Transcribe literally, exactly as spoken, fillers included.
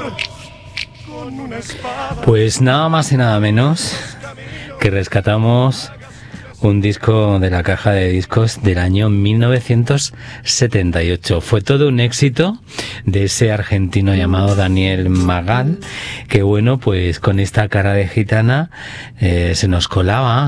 Pues nada más y nada menos que rescatamos un disco de la caja de discos del año mil novecientos setenta y ocho. Fue todo un éxito de ese argentino llamado Daniel Magal, que bueno, pues con esta cara de gitana eh, se nos colaba